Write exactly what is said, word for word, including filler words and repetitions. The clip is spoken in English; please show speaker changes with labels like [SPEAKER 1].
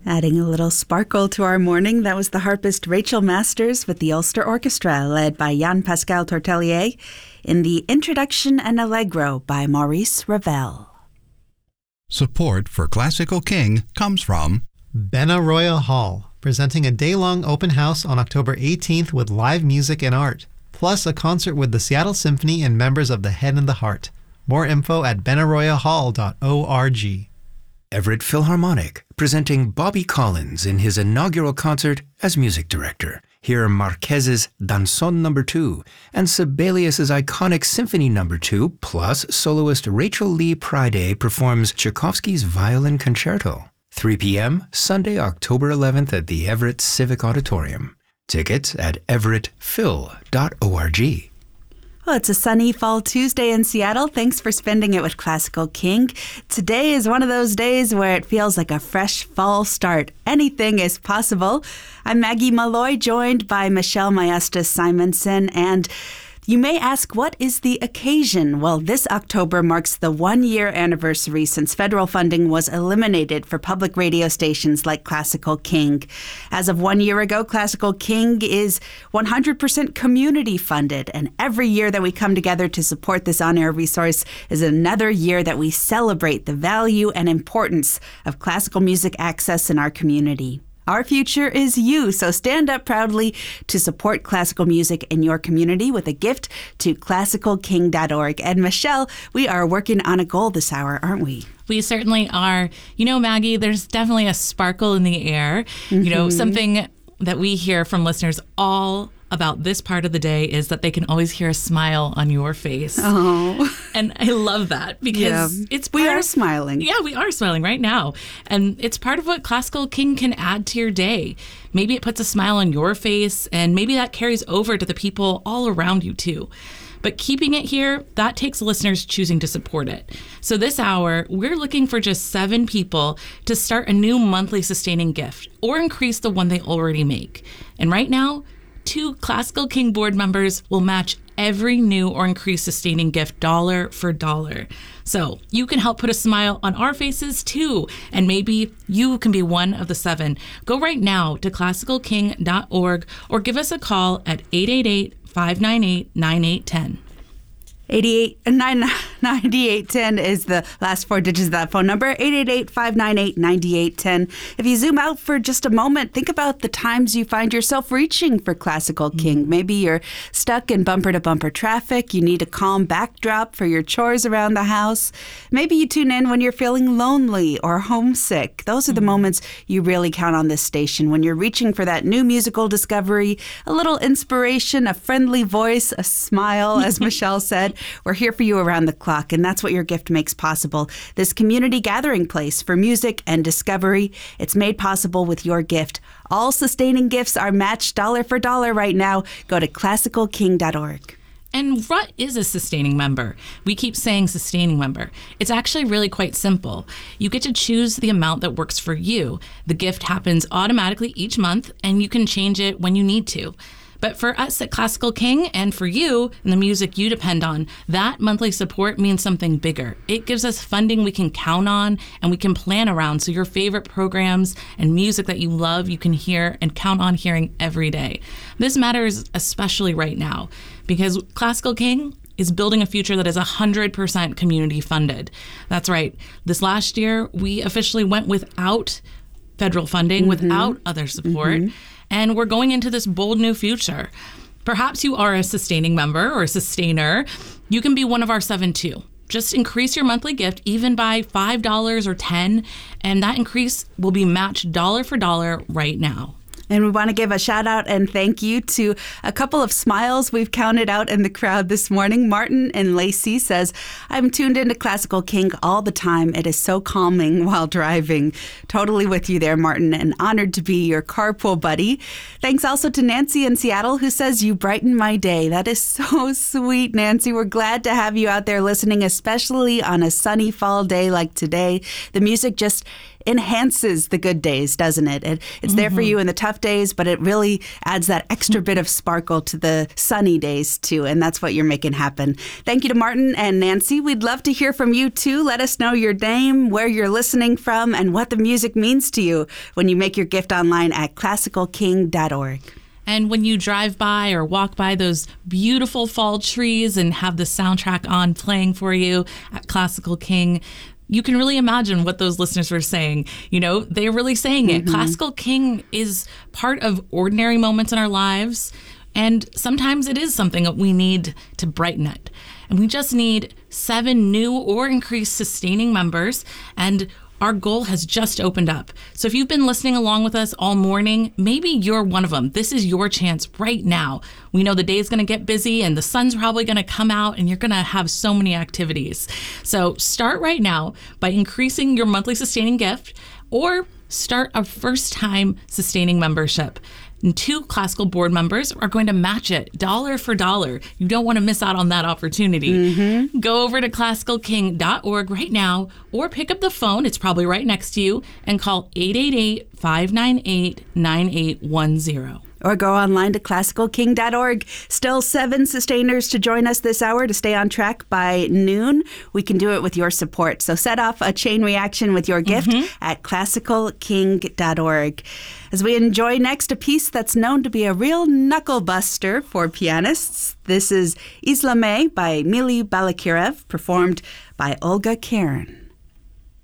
[SPEAKER 1] Adding a little sparkle to our morning, that was the harpist Rachel Masters with the Ulster Orchestra, led by Jan-Pascal Tortelier, in the Introduction and Allegro by Maurice Ravel.
[SPEAKER 2] Support for Classical King comes from
[SPEAKER 3] Benaroya Hall, presenting a day-long open house on October eighteenth with live music and art, plus a concert with the Seattle Symphony and members of the Head and the Heart. More info at benaroya hall dot org.
[SPEAKER 4] Everett Philharmonic, presenting Bobby Collins in his inaugural concert as music director. Hear Marquez's Danzón Number two and Sibelius's iconic Symphony Number two, plus soloist Rachel Lee Priday performs Tchaikovsky's Violin Concerto. three p.m. Sunday, October eleventh at the Everett Civic Auditorium. Tickets at everett phil dot org.
[SPEAKER 1] Well, it's a sunny fall Tuesday in Seattle. Thanks for spending it with Classical King. Today is one of those days where it feels like a fresh fall start. Anything is possible. I'm Maggie Malloy, joined by Michelle Maestas Simonson, and you may ask, what is the occasion? Well, this October marks the one-year anniversary since federal funding was eliminated for public radio stations like Classical King. As of one year ago, Classical King is one hundred percent community funded, and every year that we come together to support this on-air resource is another year that we celebrate the value and importance of classical music access in our community. Our future is you, so stand up proudly to support classical music in your community with a gift to classical king dot org. And Michelle, we are working on a goal this hour, aren't we?
[SPEAKER 5] We certainly are. You know, Maggie, there's definitely a sparkle in the air. Mm-hmm. You know, something that we hear from listeners all about this part of the day is that they can always hear a smile on your face.
[SPEAKER 1] Oh.
[SPEAKER 5] And I love that because yeah. it's part
[SPEAKER 1] We are
[SPEAKER 5] of,
[SPEAKER 1] smiling.
[SPEAKER 5] Yeah, we are smiling right now. And it's part of what Classical King can add to your day. Maybe it puts a smile on your face, and maybe that carries over to the people all around you too. But keeping it here, that takes listeners choosing to support it. So this hour, we're looking for just seven people to start a new monthly sustaining gift or increase the one they already make. And right now, two Classical King board members will match every new or increased sustaining gift dollar for dollar. So you can help put a smile on our faces too, and maybe you can be one of the seven. Go right now to classical king dot org or give us a call at eight eight eight, five nine eight, nine eight one zero.
[SPEAKER 1] eighty-eight ninety-eight ten is the last four digits of that phone number, eight eight eight, five nine eight, nine eight one zero. If you zoom out for just a moment, think about the times you find yourself reaching for Classical King. Maybe you're stuck in bumper-to-bumper traffic. You need a calm backdrop for your chores around the house. Maybe you tune in when you're feeling lonely or homesick. Those are the moments you really count on this station, when you're reaching for that new musical discovery, a little inspiration, a friendly voice, a smile, as Michelle said. We're here for you around the clock, and that's what your gift makes possible. This community gathering place for music and discovery, it's made possible with your gift. All sustaining gifts are matched dollar for dollar right now. Go to classical king dot org.
[SPEAKER 5] And what is a sustaining member? We keep saying sustaining member. It's actually really quite simple. You get to choose the amount that works for you. The gift happens automatically each month, and you can change it when you need to. But for us at Classical King and for you and the music you depend on, that monthly support means something bigger. It gives us funding we can count on and we can plan around, so your favorite programs and music that you love, you can hear and count on hearing every day. This matters especially right now because Classical King is building a future that is one hundred percent community funded. That's right. This last year, we officially went without federal funding, mm-hmm. without other support. Mm-hmm. And we're going into this bold new future. Perhaps you are a sustaining member or a sustainer. You can be one of our seven too. Just increase your monthly gift even by five dollars or ten dollars, and that increase will be matched dollar for dollar right now.
[SPEAKER 1] And we want to give a shout out and thank you to a couple of smiles we've counted out in the crowd this morning. Martin and Lacey says, I'm tuned into Classical King all the time. It is so calming while driving. Totally with you there, Martin, and honored to be your carpool buddy. Thanks also to Nancy in Seattle, who says, you brighten my day. That is so sweet, Nancy. We're glad to have you out there listening, especially on a sunny fall day like today. The music just enhances the good days, doesn't it? it it's mm-hmm. there for you in the tough days, but it really adds that extra bit of sparkle to the sunny days, too. And that's what you're making happen. Thank you to Martin and Nancy. We'd love to hear from you, too. Let us know your name, where you're listening from, and what the music means to you when you make your gift online at classical king dot org.
[SPEAKER 5] And when you drive by or walk by those beautiful fall trees and have the soundtrack on playing for you at Classical King, you can really imagine what those listeners were saying. You know, they're really saying it. Mm-hmm. Classical King is part of ordinary moments in our lives. And sometimes it is something that we need to brighten it. And we just need seven new or increased sustaining members. And our goal has just opened up. So if you've been listening along with us all morning, maybe you're one of them. This is your chance right now. We know the day is going to get busy and the sun's probably going to come out and you're going to have so many activities. So start right now by increasing your monthly sustaining gift or start a first-time sustaining membership. And two classical board members are going to match it dollar for dollar. You don't want to miss out on that opportunity. Mm-hmm. Go over to classical king dot org right now or pick up the phone. It's probably right next to you and call eight eight eight, five nine eight, nine eight one zero.
[SPEAKER 1] Or go online to classical king dot org. Still seven sustainers to join us this hour to stay on track by noon. We can do it with your support. So set off a chain reaction with your gift mm-hmm. at classical king dot org. As we enjoy next a piece that's known to be a real knuckle buster for pianists. This is Isla May by Mili Balakirev, performed by Olga Karen.